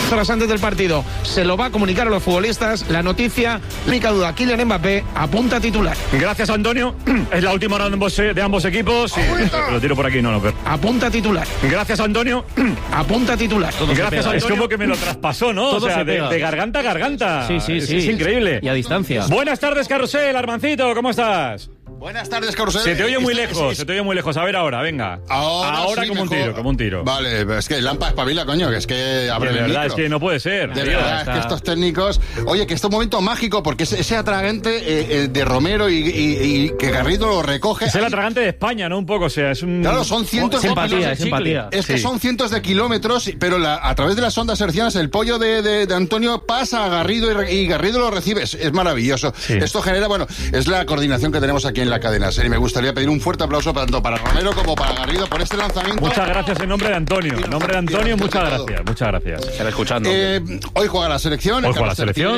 horas antes del partido. Se lo va a comunicar a los futbolistas. La noticia, la única duda, Kylian Mbappé apunta titular. Gracias, Antonio. Es la última hora de ambos equipos. Sí, lo tiro por aquí, no. Pero... Apunta titular. Gracias, Antonio. Apunta titular. Gracias, Antonio. Es como que me lo traspasó, ¿no? Todo o sea, de garganta a garganta. Sí. Es increíble. Y a distancia. Buenas tardes, Carrusel, Armancito, ¿cómo estás? Buenas tardes, Carrusel. Se te oye muy lejos, se te oye muy lejos. A ver ahora, venga. Ahora sí, como mejor. como un tiro. Vale, es que Lampa espabila, coño, que es que abre el De verdad, micro. es que no puede ser. De verdad, es que estos técnicos... Oye, que esto es un momento mágico, porque ese atragante de Romero y que Garrido lo recoge... Es el atragante de España, ¿no? Un poco, o sea, es un... Claro, son cientos Es empatía, es empatía. Es que son cientos de kilómetros, pero a través de las ondas hercianas el pollo de Antonio pasa a Garrido y Garrido lo recibe. Es maravilloso. Sí. Esto genera, es la coordinación que tenemos aquí en la cadena SER. Y me gustaría pedir un fuerte aplauso tanto para Romero como para Garrido por este lanzamiento. Muchas gracias en nombre de Antonio. En nombre de Antonio, muchas gracias. Muchas gracias. Estar escuchando. Hoy juega la selección. Hoy juega la selección,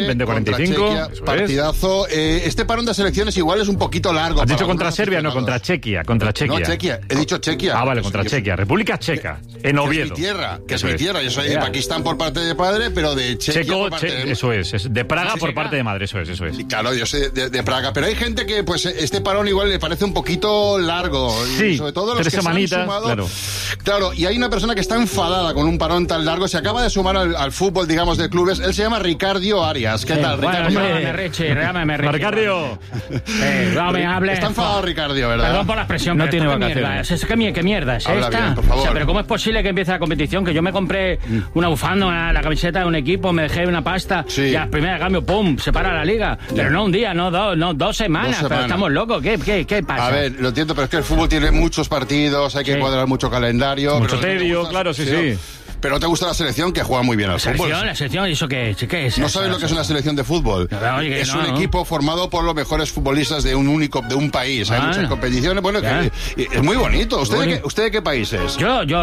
20:45. Partidazo. Este parón de selecciones igual es un poquito largo. ¿Has dicho contra Serbia? No, contra Chequia. Contra Chequia. No, Chequia. He dicho Chequia. Ah, vale, contra Chequia. República Checa. En Oviedo. Que es mi tierra. Yo soy de Pakistán por parte de padre, pero de Chequia por parte de... Eso es. De Praga por parte de madre. Eso es. Y claro, yo soy de Praga. Pero hay gente que, este parón igual le parece un poquito largo. Sí, y sobre todo los 3 que semanitas, se han sumado. claro. Claro, y hay una persona que está enfadada con un parón tan largo. Se acaba de sumar al fútbol, digamos, de clubes. Él se llama Ricardo Arias. ¿Qué tal, Ricardo? Llámame Richie. Ricardo. No me hables. Está enfadado Ricardo, ¿verdad? Perdón por la expresión, No pero tiene esto vacaciones. ¿Qué mierda es Habla esta? bien, por favor. O sea, pero ¿cómo es posible que empiece la competición? Que yo me compré una bufanda, la camiseta de un equipo, me dejé una pasta Sí. y a primera cambio, ¡pum!, se para la liga. Pero no un día, no 2 semanas. Pero estamos locos. ¿Qué pasa? A ver, lo entiendo, pero es que el fútbol tiene muchos partidos, hay que cuadrar mucho calendario. Mucho pero tedio, claro, sí. Pero te gusta la selección, que juega muy bien al fútbol. La selección, ¿y eso qué es? ¿No sabes lo que es una selección de fútbol? Oye, que Es no, un ¿no? equipo formado por los mejores futbolistas de un país. Hay muchas competiciones. Bueno, es muy bonito. ¿Usted de qué país es?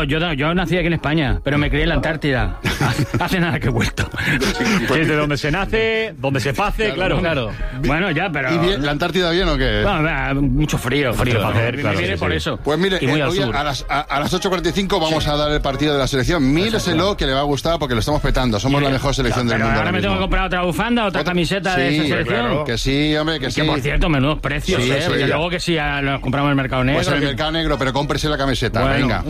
Yo nací aquí en España, pero me crié en la Antártida. Hace nada que he vuelto. Que es de donde se nace, donde se pace, claro. Bueno, ya, pero... ¿Y bien, la Antártida bien o qué? Bueno, mucho frío. para hacer, Me claro, viene sí, por sí. eso. Pues mire, Y muy al hoy sur. a las 8:45 vamos a dar el partido de la selección. Míreselo, que le va a gustar porque lo estamos petando. Somos la mejor selección del Pero mundo. ahora me tengo que comprar otra bufanda, otra camiseta de esa selección. Claro. Que sí, hombre, que sí. Que por cierto, menudos precios, Sí, porque ya. luego que sí, nos compramos en el mercado negro. Pues en el mercado negro, pero cómprese la camiseta. Bueno, venga.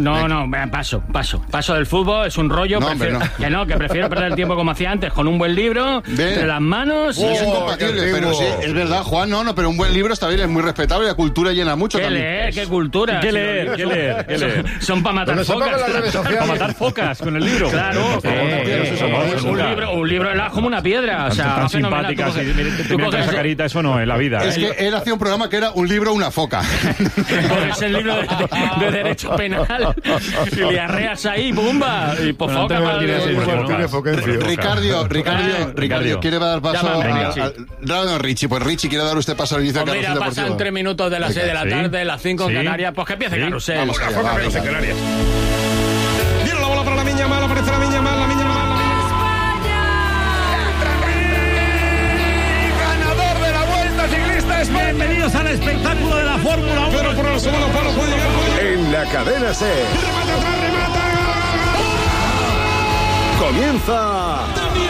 paso del fútbol, es un rollo. No, hombre, Que prefiero perder el tiempo como hacía antes, con un buen libro, entre las manos. Sí, es incompatible, pero sí, es verdad, Juan, pero un buen libro está bien, es muy respetable, la cultura llena mucho ¿Qué también. leer? ¿Qué cultura? ¿Qué leer? Son para matar focas. Para matar focas con el libro. Claro, un libro helado como una piedra. O sea, tan fenomenal. simpáticas y Tú miras coges esa carita, eso no, en la vida. Es que él hacía un programa que era un libro, una foca. coges el libro de derecho penal y le arreas ahí, ¡bumba! Y por foca. Ricardo, quiere dar paso Llámame, a Richie. Pues Richie, quiere dar usted paso al inicio de Pues Carrusel mira, Deportivo. pasan 3 minutos de las 6 de la tarde, las 5 en Canarias. Pues que empiece Carrusel. Vamos allá, va, venga. Viene la bola para la Miña Mal, aparece la Miña Mal. Ganador de la Vuelta Ciclista España. Bienvenidos al espectáculo de la Fórmula 1. Pero por el segundo palo puede llegar. En la cadena SER. Remata. Comienza.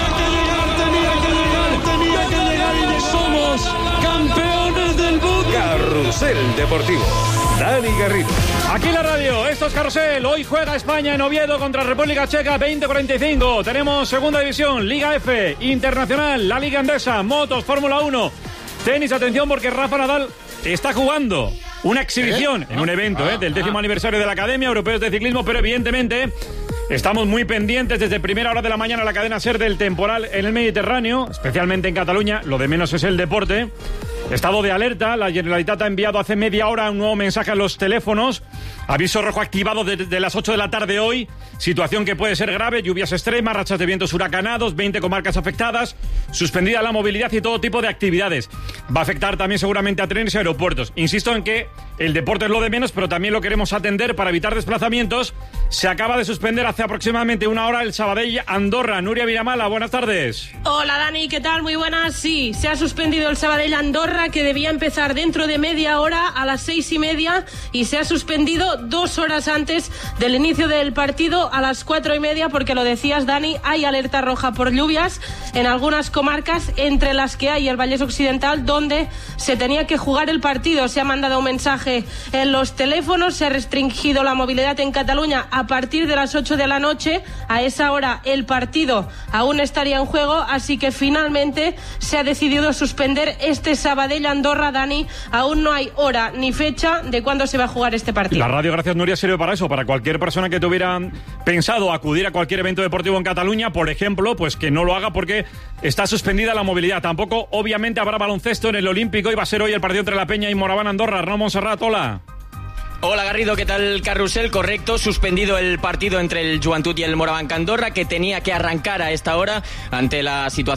Tenía que llegar y somos campeones del mundo. Carrusel Deportivo. Dani Garrido. Aquí la radio, esto es Carrusel. Hoy juega España en Oviedo contra República Checa, 20:45. Tenemos Segunda División, Liga F, Internacional, la Liga Andesa, motos, Fórmula 1. Tenis, atención porque Rafa Nadal está jugando una exhibición en un evento del 10º aniversario de la Academia Europeos de Ciclismo, pero evidentemente estamos muy pendientes desde primera hora de la mañana la cadena SER del temporal en el Mediterráneo, especialmente en Cataluña. Lo de menos es el deporte. Estado de alerta, la Generalitat ha enviado hace media hora un nuevo mensaje a los teléfonos. Aviso rojo activado desde las 8 de la tarde hoy. Situación que puede ser grave, lluvias extremas, rachas de vientos huracanados, 20 comarcas afectadas, suspendida la movilidad y todo tipo de actividades. Va a afectar también seguramente a trenes y aeropuertos. Insisto en que el deporte es lo de menos, pero también lo queremos atender para evitar desplazamientos. Se acaba de suspender hace aproximadamente una hora el Sabadell-Andorra. Nuria Viramala, buenas tardes. Hola Dani, ¿qué tal? Muy buenas. Sí, se ha suspendido el Sabadell-Andorra, que debía empezar dentro de media hora a las 6:30, y se ha suspendido 2 horas antes del inicio del partido, a las 4:30, porque lo decías, Dani, hay alerta roja por lluvias en algunas comarcas, entre las que hay el Vallés Occidental, donde se tenía que jugar el partido. Se ha mandado un mensaje en los teléfonos, se ha restringido la movilidad en Cataluña a partir de las 8 de la noche. A esa hora el partido aún estaría en juego, así que finalmente se ha decidido suspender este Sabadell-Andorra. Dani, aún no hay hora ni fecha de cuándo se va a jugar este partido. La radio, gracias Nuria, sirve para eso, para cualquier persona que tuviera pensado acudir a cualquier evento deportivo en Cataluña, por ejemplo, pues que no lo haga porque está suspendida la movilidad. Tampoco, obviamente, habrá baloncesto en el Olímpico y va a ser hoy el partido entre La Peña y Moraván-Andorra. Arnau Montserrat, hola. Hola Garrido, ¿qué tal? Carrusel, correcto, suspendido el partido entre el Joventut y el Moraván-Andorra, que tenía que arrancar a esta hora ante la situación